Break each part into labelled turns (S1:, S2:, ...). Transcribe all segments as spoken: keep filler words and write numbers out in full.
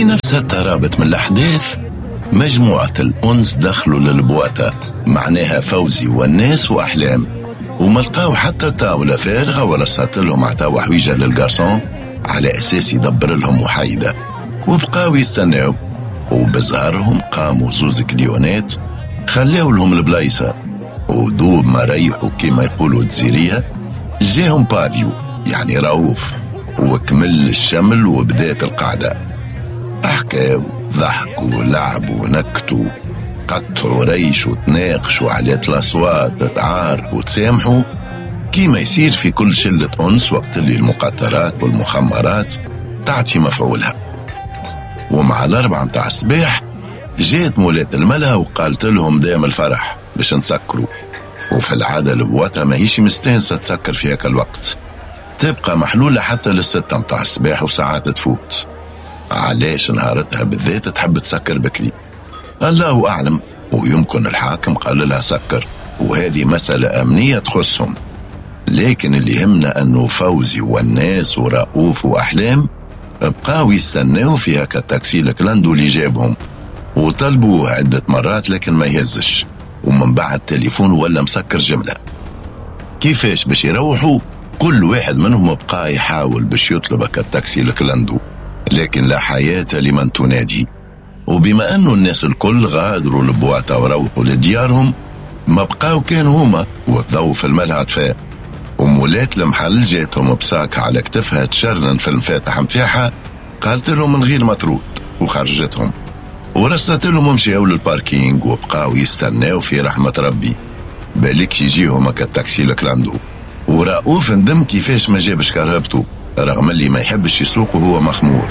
S1: في نفس الترابط من الأحداث مجموعة الأنس دخلوا للبواتة، معناها فوزي والناس وأحلام، وملقاو حتى طاولة فارغة ورصت لهم عطاو حويجة للجارسون على أساس يدبر لهم محايدة، وبقاو يستناو. وبزهرهم قاموا زوز كليونات خلاو لهم البلايصة، ودوب ما ريحوا كما يقولوا تزيرية جاهم بافيو يعني رؤوف، وكمل الشمل وبدات القعدة. حكاو ضحكوا لعبوا نكتوا قطعوا ريشوا تناقشوا على الأصوات تعاركوا وتسامحوا كيما يصير في كل شلة أنس وقت اللي المقاطرات والمخمرات تعطي مفعولها. ومع الأربعة متاع الصباح جات مولات الملا وقالت لهم دام الفرح باش نسكروا، وفي العادة البواتة ما هيش مستانسة تسكر في هكا الوقت، تبقى محلولة حتى للستة متاع الصباح وساعات تفوت. علاش نهارتها بالذات تحب تسكر بكري؟ الله أعلم، ويمكن الحاكم قال لها سكر، وهذه مسألة أمنية تخصهم. لكن اللي يهمنا أنه فوزي والناس ورؤوف وأحلام بقاو يستناو في هكا التاكسي الكلاندو اللي جابهم، وطلبوه عدة مرات لكن ما يهزش، ومن بعد تليفون ولا مسكر جملة. كيفاش باش يروحوا؟ كل واحد منهم بقى يحاول باش يطلب هكا التاكسي الكلاندو، لكن لا حياة لمن تنادي. وبما أنه الناس الكل غادروا البواطة وروحوا لديارهم، ما بقاو كانوا هما والضوء في الملعب فاء. ومولات المحل جاتهم بساك على كتفها تشرن في المفاتح متاعها، قالت لهم من غير ما ترد وخرجتهم، ورصت لهم مشاو للباركينج وبقاو يستناو في رحمة ربي بالك يجيهم هكا التاكسي الكلاندو. ورؤوف ندم كيفاش ما جابش كرهبته رغم اللي ما يحبش يسوق وهو مخمور،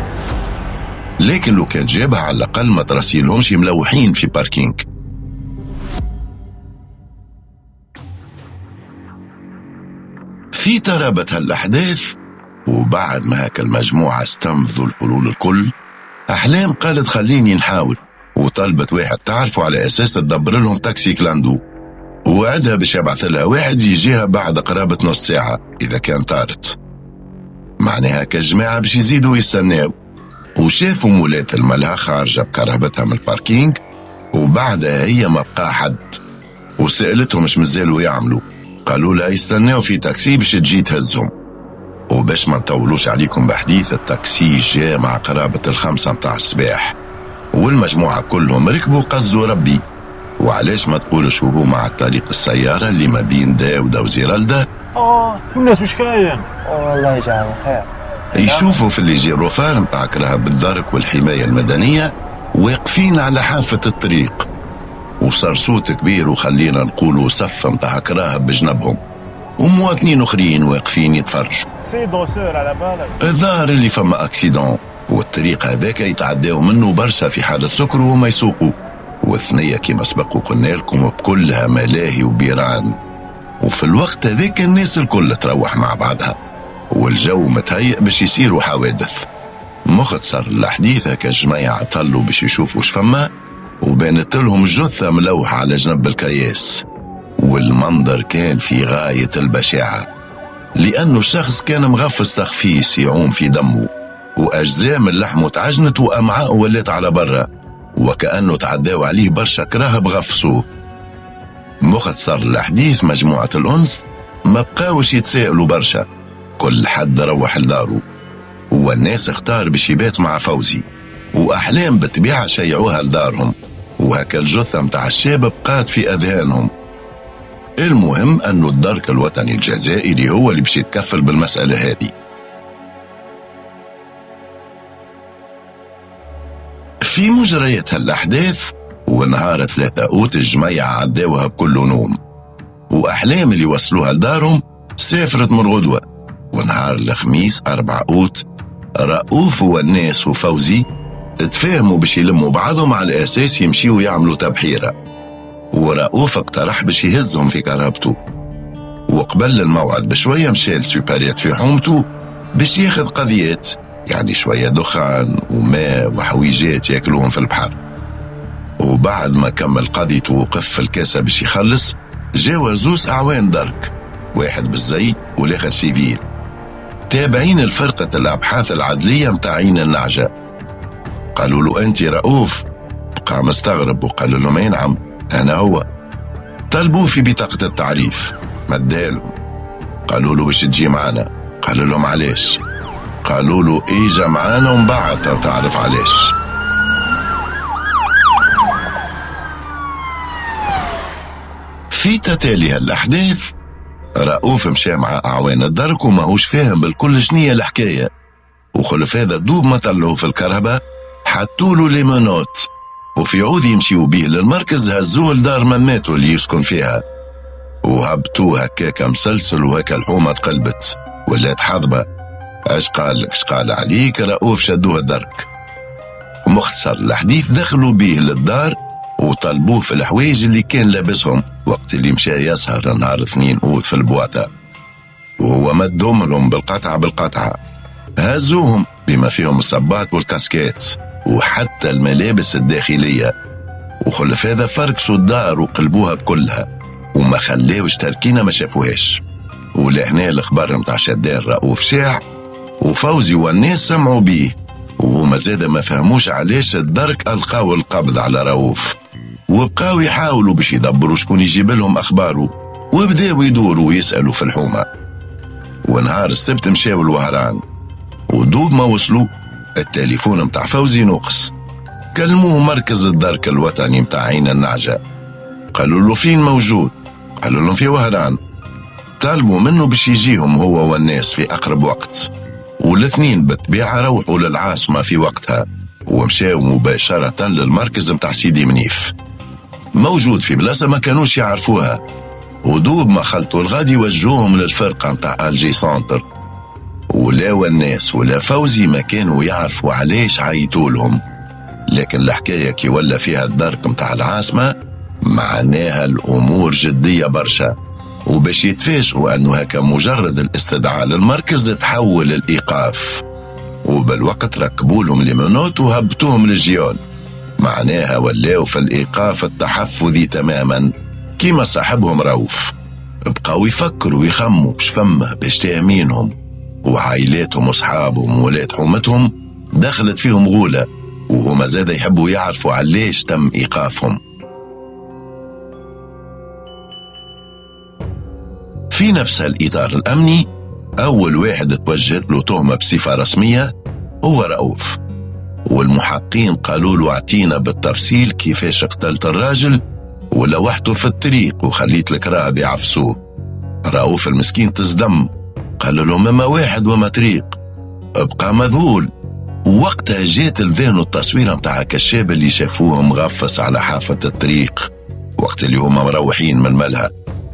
S1: لكن لو كان جابها على الأقل ما ترسيلهمش ملوحين في باركينج. في ترابة هالأحداث وبعد ما هكا المجموعة استنفذوا الحلول الكل، أحلام قالت خليني نحاول، وطلبت واحد تعرفوا على أساس تدبر لهم تاكسي كلاندو، وعدها باش يبعث لها واحد يجيها بعد قرابة نص ساعة إذا كان طارت. معناها كالجماعة باش يزيدوا يستناو، وشافوا مولات الملها خارجة بكرهبتها من الباركينج، وبعدها هي ما بقى حد، وسألتهم مش مازالوا يعملوا، قالوا لها يستناو في تاكسي باش تجي تهزهم. وباش ما نطولوش عليكم بحديث، التاكسي جاء مع قرابة الخمسة متاع الصباح، والمجموعة كلهم ركبوا قصدوا ربي. وعلاش ما تقولش وهو مع الطريق السيارة اللي ما بين داودة وزيرالدا؟
S2: اه الناس وش كاين؟
S3: والله يجعله خير.
S1: يشوفوا في اللي يجي الرفار متاع كراهب الدرك والحماية المدنية واقفين على حافة الطريق، وصار صوت كبير وخلينا نقولوا صف متاع كراهب بجنبهم، ومواطنين اخرين واقفين يتفرجوا. الظاهر اللي فما اكسيدون، والطريق هذاك يتعداو منه برشا في حالة سكر وما يسوقوا، والثنية كما سبقوا قلنا لكم بكلها ملاهي وبيران. وفي الوقت هذاك الناس الكل تروح مع بعضها، والجو متهيئ باش يصيروا حوادث. مختصر الحديث كجماعة طلوا باش يشوفوا شفما، وبانت لهم جثة ملوحة على جنب الكياس، والمنظر كان في غاية البشاعة، لأنه الشخص كان مغفص تخفيس يعوم في دمه، وأجزاء من لحمه تعجنت وأمعاء ولات على برا، وكأنه تعداو عليه برشا كراهب غفصوه. مختصر الحديث مجموعة الأنس ما بقاوش يتساءلوا برشا، كل حد روح لداره، والناس اختار باش يبات مع فوزي، وأحلام بالطبيعة شيعوها لدارهم، وهكا الجثة متاع الشاب بقات في أذهانهم. المهم أنه الدرك الوطني الجزائري هو اللي باش يتكفل بالمسألة هذه. في مجريات هالأحداث ونهار ثلاثة أوت الجميع عداوها بكل نوم، وأحلام اللي وصلوها لدارهم سافرت من غدوة. ونهار الخميس أربعة أوت رؤوف والناس وفوزي اتفاهموا باش يلموا بعضهم على أساس يمشيوا يعملوا تبحيرة، ورؤوف اقترح باش يهزهم في كرهبته، وقبل الموعد بشوية مشى لسوبريات في حومته باش ياخذ قضيات، يعني شوية دخان وماء وحويجات ياكلوهم في البحر. وبعد ما كمل قضيته وقف في الكاسة باش يخلص، جاوا زوز أعوان درك، واحد بالزي والآخر سيفيل، تابعين الفرقة الأبحاث العدلية متاع عين النعجة. قالوا له أنت رؤوف؟ بقى مستغرب وقال لهم أي نعم أنا هو. طلبوه في بطاقة التعريف، مدالهم. قالوا له باش تجي معنا، قالوا لهم علاش؟ قالوا له إيجا معنا ومن بعد تعرف علاش. في تتالي هالأحداث رؤوف مشى مع أعوان الدرك وماهوش فاهم بالكل شنية الحكاية، وخلف هذا دوب ما طلعوه في الكرهبة حطوله ليمونوت، وفي عوض يمشيوا بيه للمركز هزوه لدار مماته اللي يسكن فيها، وهبطوه هكاك مسلسل وهكا الحومة تقلبت ولات حضبة. اش قال لك اش قال عليك رؤوف؟ شدوه الدرك. ومختصر الحديث دخلوا بيه للدار وطلبوه في الحوايج اللي كان لابسهم وقت اللي مشى يسهر نهار اثنين اوت في البواطة، وهو مدهم لهم بالقطعة بالقطعة. هزوهم بما فيهم الصباط والكاسكيت وحتى الملابس الداخلية، وخلف هذا فركسوا الدار وقلبوها بكلها وما خلاوش تركينة ما شافوهاش. ولهنا الأخبار متاع شدان رؤوف شاع، وفوزي والناس سمعوا بيه، وهما زادا ما فهموش علاش الدرك ألقاو القبض على رؤوف، وبقاو يحاولوا باش يدبروا شكون يجيب لهم أخباره، وبداوا يدوروا ويسألوا في الحومة. ونهار السبت مشاو الوهران، ودوب ما وصلوا التليفون متاع فوزي نقص. كلموه مركز الدرك الوطني متاع عين النعجة، قالوا له فين موجود؟ قالوا لهم في وهران. طالبوا منه باش يجيهم هو والناس في أقرب وقت، والاثنين بالطبيعة روحوا للعاصمة في وقتها ومشاو مباشرة للمركز متاع سيدي منيف. موجود في بلاصة ما كانوش يعرفوها، ودوب ما خلطوا الغادي وجوهم للفرقة متاع الجي سانتر، ولا والناس ولا فوزي ما كانوا يعرفوا علاش عيطولهم. لكن الحكاية كي ولا فيها الدرك متاع العاصمة معناها الأمور جدية برشا، وباش يتفاجئوا أنه هكا مجرد الاستدعاء للمركز تحول الإيقاف، وبالوقت ركبوا لهم ليمونوت وهبطوهم للجيون. معناها ولاو في الإيقاف التحفظي تماما كيما صاحبهم رؤوف. بقاو يفكروا ويخموا شفمه باش تأمينهم، وعائلاتهم وصحابهم وولاد حومتهم دخلت فيهم غولة، وهما زاد يحبوا يعرفوا علاش تم إيقافهم. في نفس الإطار الأمني أول واحد توجهت له تهمة بصفة رسمية هو رؤوف، والمحققين قالوا له اعطينا بالتفصيل كيفاش قتلت الراجل ولوحته في الطريق وخليت الكراه بيعفسوه. رؤوف المسكين تصدم، قال لهم مما واحد وما طريق، ابقى مذهول. وقتها جات الفانو التصوير متاع كشاب اللي شافوه مغفص على حافة الطريق وقت اللي هما مروحين من ملها.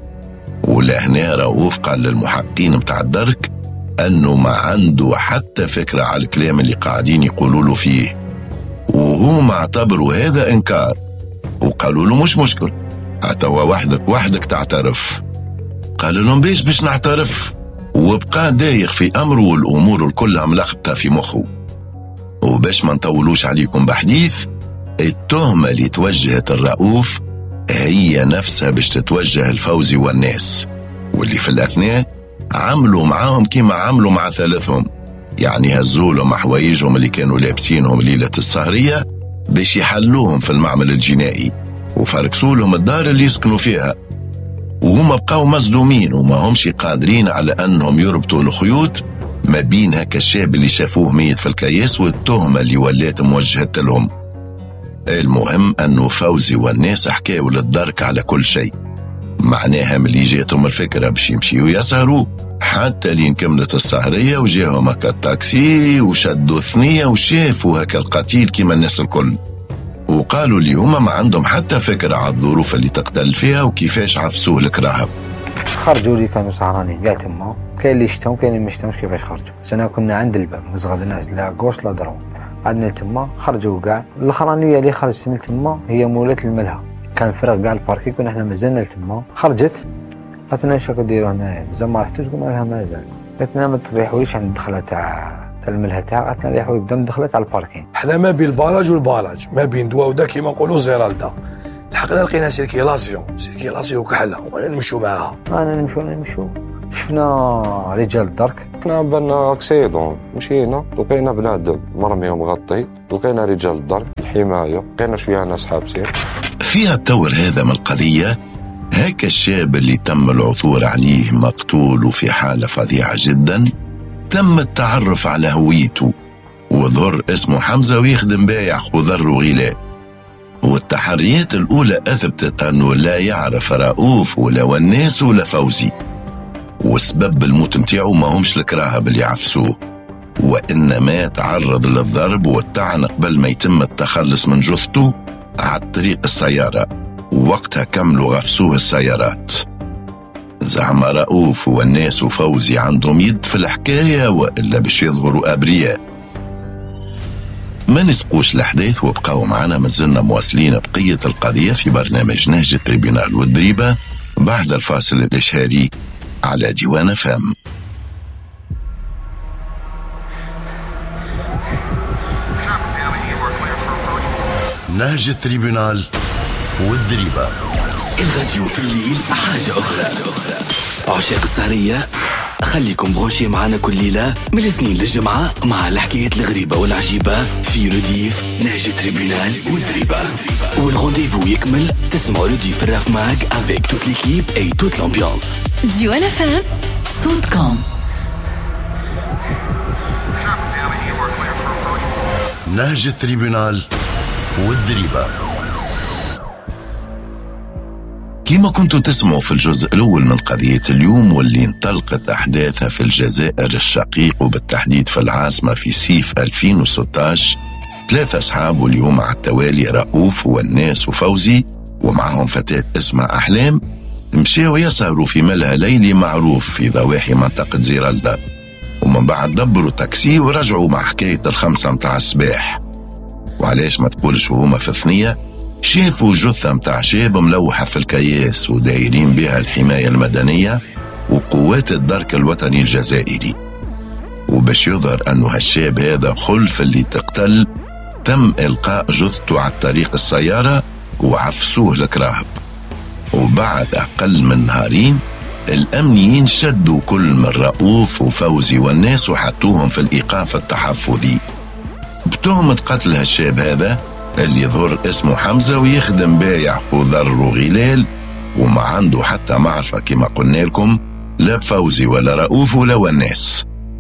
S1: ولهنا رؤوف قال للمحققين متاع الدرك أنه ما عنده حتى فكرة على الكلام اللي قاعدين يقولوا له فيه، وهم اعتبروا هذا إنكار وقالوا له مش مشكل، أتوا وحدك وحدك تعترف. قال لهم بيش باش نعترف، وبقى دايخ في أمره والأمور كلها ملخبطة في مخه. وباش ما نطولوش عليكم بحديث، التهمة اللي توجهت الرؤوف هي نفسها باش تتوجه الفوزي والناس، واللي في الأثناء عملوا معاهم كما عملوا مع ثالثهم، يعني هزولهم حوايجهم اللي كانوا لابسينهم ليلة السهرية باش يحلوهم في المعمل الجنائي، وفركسوا لهم الدار اللي يسكنوا فيها، وهم بقاو مظلومين وما همش قادرين على أنهم يربطوا الخيوط ما بين هكا الشاب اللي شافوه ميت في الكياس والتهمة اللي ولات موجهت لهم. المهم أنه فوزي والناس حكاوا للدرك على كل شيء، معناها ملي جاتهم الفكرة باش يمشيوا يسهروا حتى لين كملت السهرية وجاهم هكا التاكسي وشدوا ثنية وشافوا هكا القتيل كما الناس الكل، وقالوا لي هما ما عندهم حتى فكرة على الظروف اللي تقتل فيها وكيفاش عفسوه الكراهب.
S3: خرجوا لي كانوا سهرانين قاعد تما، كاين اللي يشتهم كاين اللي ما يشتهمش كيفاش خرجوا. سنا كنا عند الباب ما زغدناش لا غوش لا درون، عندنا تما خرجوا كاع. الاخرانيه اللي خرجت من تما هي مولات الملهى، كان فرق كاع الباركي كنا احنا مازلنا تما. خرجت قالت لنا اش راكم ديروا هنايا مازال ما رحتوش؟ قلنا لها مازال. قالت لنا ما تريحوليش عند الدخله تاع تاع الملهى تاع، قالت لنا ريحوا قدام الدخله تاع الباركين.
S4: حنا ما بين الباراج والباراج ما بين دوا ودا كيما نقولوا زيرالدا، لحقنا لقينا سيركيلاسيون سيركيلاسيون كحله وانا نمشوا معاها.
S3: انا نمشوا انا نمشوا شفنا رجال الدرك.
S5: حنا بالنا اكسيدون، مشينا لقينا بنادم مرمي ومغطي، لقينا رجال الدرك الحمايه، لقينا شويه ناس حابسين.
S1: فيها التور هذا من القضيه. هيك الشاب اللي تم العثور عليه مقتول وفي حاله فظيعه جدا، تم التعرف على هويته وظهر اسمه حمزه ويخدم بايع خضر وغلاء. والتحريات الأولى أثبتت أنه لا يعرف رؤوف ولا والناس ولا فوزي، وسبب الموت متاعه ما همش الكراهب اللي عفسوه، وإنما تعرض للضرب والطعن قبل ما يتم التخلص من جثته على طريق السيارة، ووقتها كملوا غفسوه السيارات. زعم رؤوف والناس وفوزي عندهم يد في الحكاية وإلا باش يظهروا أبرياء. ما نسقوش الأحداث وبقاو معنا، مازلنا مواصلين بقية القضية في برنامج نهج التريبيونال والدريبة بعد الفاصل الإشهاري على ديوان فام. نهج التريبيونال والدريبة،
S6: الراديو في الليل حاجة أخرى. عشاق السهرية خليكم برونشي معنا كل ليلة من الاثنين للجمعة مع الحكايات الغريبة والعجيبة في رديف نهج التريبيونال والدريبة. والغونديفو يكمل تسمعوا رديف الراف ماك avec toute l'équipe et toute l'ambiance.
S7: ديوان فام صوتكم.
S1: نهج التريبيونال والدريبة. كما كنتوا تسمعوا في الجزء الأول من قضية اليوم واللي انطلقت أحداثها في الجزائر الشقيق وبالتحديد في العاصمة في صيف ألفين وستة عشر، ثلاثة أصحاب واليوم على التوالي رؤوف والناس وفوزي ومعهم فتاة اسمها أحلام، مشاو يسهروا في ملهى ليلي معروف في ضواحي منطقة زيرالدا، ومن بعد دبروا تاكسي ورجعوا مع حكاية الخمسة متاع الصباح. وعلاش ما تقولش وهما في الثنية شافوا جثة متاع شاب ملوحة في الكياس ودايرين بها الحماية المدنية وقوات الدرك الوطني الجزائري. وباش يظهر أنه هالشاب هذا خلف اللي تقتل، تم إلقاء جثته على طريق السيارة وعفسوه الكراهب. وبعد أقل من نهارين الأمنيين شدوا كل من رؤوف وفوزي والناس وحطوهم في الإيقاف التحفظي بتهمة قتل هالشاب هذا اللي يظهر اسمه حمزة ويخدم بايع خضر وغلال، وما عنده حتى معرفة كما قلنا لكم لا فوزي ولا رؤوف ولا والناس.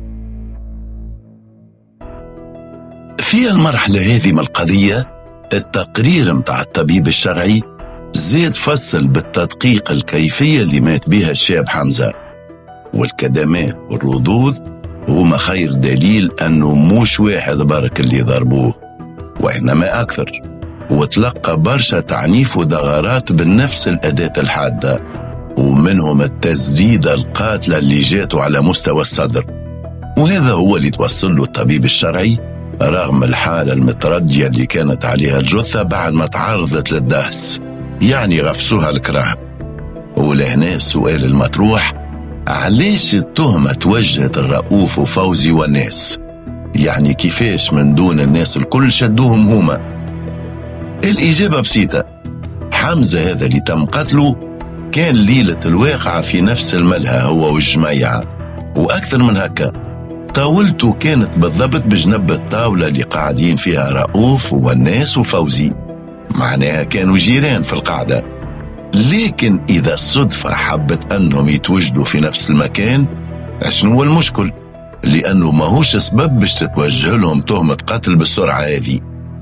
S1: في المرحلة هذه من القضية التقرير متاع الطبيب الشرعي زاد فصل بالتدقيق الكيفية اللي مات بها الشاب حمزة، والكدمات والردود هما خير دليل أنه موش واحد برك اللي ضربوه وإنما أكثر، وتلقى برشا تعنيف ودغارات بالنفس الأداة الحادة، ومنهم التسديدة القاتلة اللي جاته على مستوى الصدر. وهذا هو اللي توصل له الطبيب الشرعي رغم الحالة المتردية اللي كانت عليها الجثة بعد ما تعرضت للدهس، يعني غفسوها الكراهب. ولهنا السؤال المطروح، علاش التهمة توجهت الرؤوف وفوزي والناس؟ يعني كيفاش من دون الناس الكل شدوهم هما؟ الإجابة بسيطة، حمزة هذا اللي تم قتله كان ليلة الواقعة في نفس الملهى هو والجميعة، وأكثر من هكا طاولته كانت بالضبط بجنب الطاولة اللي قاعدين فيها رؤوف والناس وفوزي، معناها كانوا جيران في القاعدة. لكن إذا الصدفة حبت أنهم يتوجدوا في نفس المكان، شنو هو المشكل؟ لأنه ما هوش سبب باش تتوجه لهم تهمة قتل بالسرعة هذه.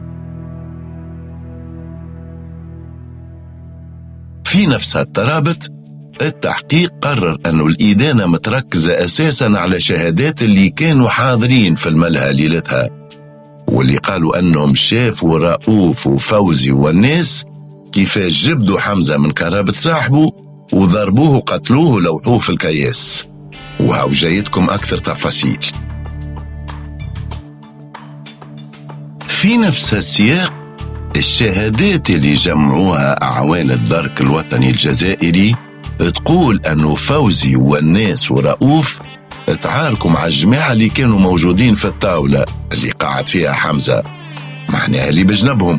S1: في نفس الترابط التحقيق قرر أنه الإدانة متركزة أساساً على شهادات اللي كانوا حاضرين في الملهى ليلتها، واللي قالوا أنهم شافوا رؤوف وفوزي والناس كيفاش جبدوا حمزة من كرابة صاحبه وضربوه وقتلوه ولوحوه في الكياس. وهاو جايتكم أكثر تفاصيل. في نفس السياق الشهادات اللي جمعوها أعوان الدرك الوطني الجزائري تقول أنه فوزي والناس ورؤوف تعاركوا مع الجماعة اللي كانوا موجودين في الطاولة اللي قاعد فيها حمزة، معناها اللي بجنبهم.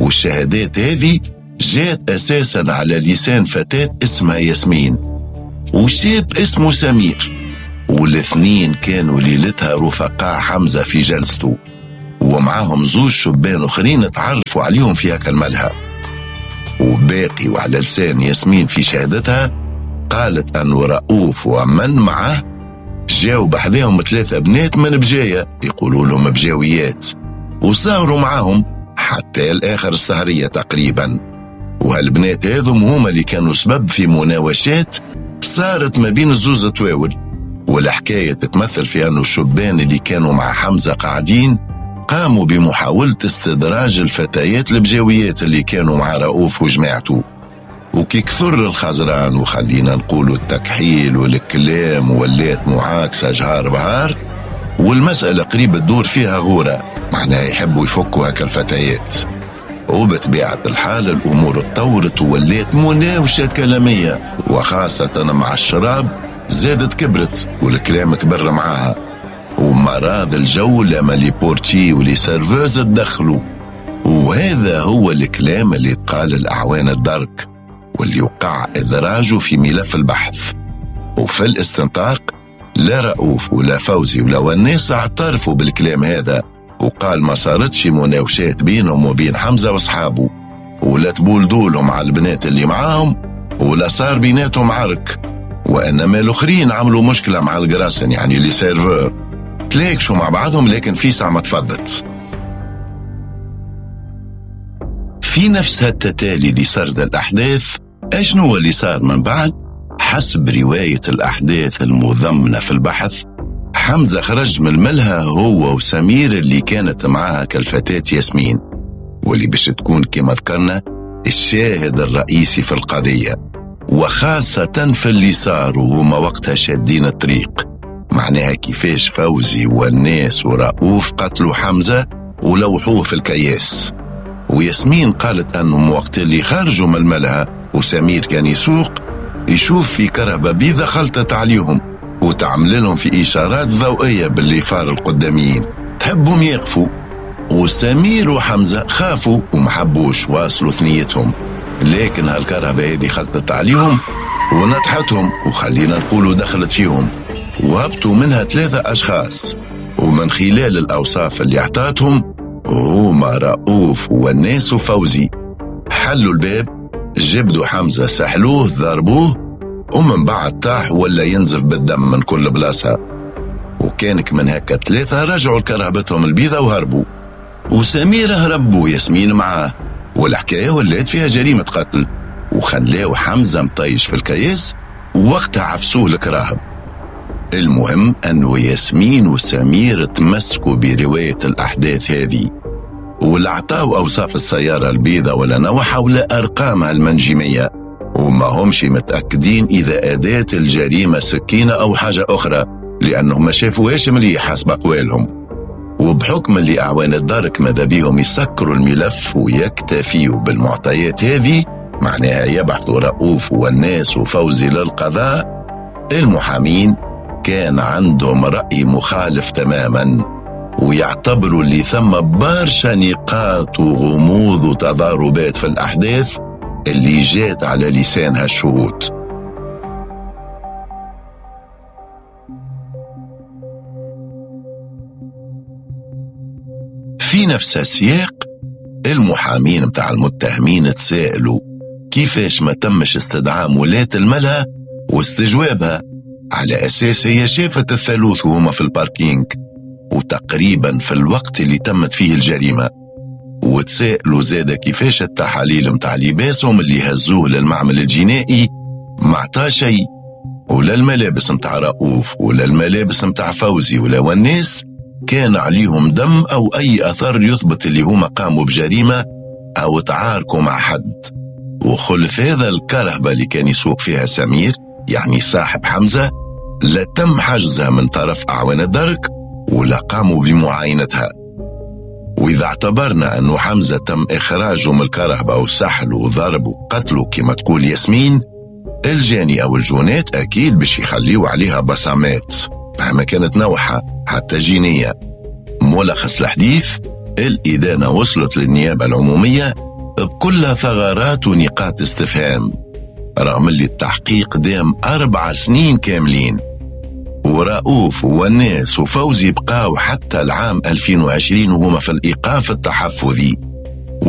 S1: والشهادات هذه جات أساسا على لسان فتاة اسمها ياسمين، وشاب اسمه سمير، والاثنين كانوا ليلتها رفقاء حمزة في جلسته، ومعاهم زوج شبان اخرين تعرفوا عليهم في هاك الملهى. وباقي وعلى لسان ياسمين في شهادتها قالت أنه رؤوف ومن معه جاوا بحذاهم ثلاثة بنات من بجاية يقولوا لهم بجاويات، وسهروا معاهم حتى الآخر السهرية تقريبا. وهالبنات هذم هما اللي كانوا سبب في مناوشات صارت ما بين الزوز تواول. والحكاية تتمثل في أنه الشبان اللي كانوا مع حمزة قاعدين قاموا بمحاولة استدراج الفتيات البجاويات اللي كانوا مع رؤوف وجماعته، وكي كثر الخزران وخلينا نقولوا التكحيل والكلام ولات معاكسة جهار بهار، والمسألة قريبة تدور فيها غورة، معناها يحبوا يفكوا هكا الفتيات. وبطبيعة الحال الأمور اتطورت وولات مناوشة كلامية، وخاصة مع الشراب زادت كبرت والكلام كبر معاها، ومراض الجو لما لي بورتي ولي سيرفوز تدخلوا. وهذا هو الكلام اللي تقال الأعوان الدرك، واللي وقع إدراجه في ملف البحث. وفي الاستنطاق لا رؤوف ولا فوزي ولا وناس اعترفوا بالكلام هذا، وقال ما صارتش مناوشات بينهم وبين حمزة واصحابه، ولا تبولدوا لهم على البنات اللي معاهم، ولا صار بيناتهم عرك، وإنما الأخرين عملوا مشكلة مع الجراسن يعني اللي سيرفور تلاكشوا مع بعضهم، لكن في ساعة ما تفضت. في نفس هالتتالي لسرد الأحداث أشنو اللي صار من بعد؟ حسب رواية الأحداث المضمنة في البحث، حمزة خرج من الملهى هو وسمير اللي كانت معها كالفتاة ياسمين، واللي باش تكون كما ذكرنا الشاهد الرئيسي في القضية، وخاصة في اللي صاروا هما وقتها شادين الطريق، معناها كيفاش فوزي والناس ورؤوف قتلوا حمزة ولوحوه في الكياس. وياسمين قالت أنهم وقت اللي خرجوا من الملهى وسمير كان يسوق يشوف في كرهبة بيضة خلطت عليهم وتعمل لهم في إشارات ضوئية بالليفار القداميين تحبهم يقفوا، وسمير وحمزة خافوا ومحبوش واصلوا ثنيتهم، لكن هالكرهبة هذه خلطت عليهم ونطحتهم، وخلينا نقولوا دخلت فيهم، وهبطوا منها ثلاثة أشخاص، ومن خلال الأوصاف اللي اعطاتهم هما رؤوف والناس وفوزي. حلوا الباب، جبدوا حمزة، سحلوه، ضربوه، ومن بعد طاح ولا ينزف بالدم من كل بلاصة. وكانك من هكا ثلاثة رجعوا لكرهبتهم البيضة وهربوا، وسمير هربوا ياسمين معاه، والحكاية ولات فيها جريمة قتل، وخلاو حمزة مطيش في الكياس ووقتها عفسوه الكراهب. المهم أنه ياسمين وسمير تمسكوا برواية الأحداث هذه، ولا عطاو أوصاف السيارة البيضاء ولا نوعها ولا أرقامها المنجمية، وما همش متأكدين إذا أداة الجريمة سكينة أو حاجة أخرى، لأنهم ما شافوهاش مليح حسب أقوالهم. وبحكم اللي أعوان الدرك ماذا بيهم يسكروا الملف ويكتفيوا بالمعطيات هذه، معناها يبحثوا رؤوف والناس وفوزي للقضاء، المحامين كان عندهم رأي مخالف تماما، ويعتبروا اللي ثم برشا نقاط وغموض وتضاربات في الأحداث اللي جات على لسان هالشهود. في نفس السياق المحامين متاع المتهمين تسائلوا كيفاش ما تمش استدعاء مولاة الملهى واستجوابها، على أساس هي شافت الثالوث وهما في الباركينج وتقريبا في الوقت اللي تمت فيه الجريمة. وتسائلوا زادة كيفاش التحاليل متاع لباسهم اللي هزوه للمعمل الجنائي ما عطا شيء، ولا الملابس متاع رؤوف ولا الملابس متاع فوزي ولا والناس كان عليهم دم أو أي أثر يثبت اللي هما قاموا بجريمة أو تعاركوا مع حد. وخلف هذا الكرهبة اللي كان يسوق فيها سمير يعني صاحب حمزة لا تم حجزها من طرف أعوان الدرك ولا قاموا بمعاينتها. وإذا اعتبرنا أنه حمزة تم إخراجه من الكرهبة وسحله وضربه وقتله كما تقول ياسمين، الجاني أو الجونات أكيد باش يخليوا عليها بصمات مهما كانت نوعها حتى جينية. ملخص الحديث، الإدانة وصلت للنيابة العمومية بكل ثغرات ونقاط استفهام، رغم اللي التحقيق دام أربع سنين كاملين. ورؤوف والناس وفوزي بقاو حتى العام ألفين وعشرين وهما في الإيقاف التحفظي.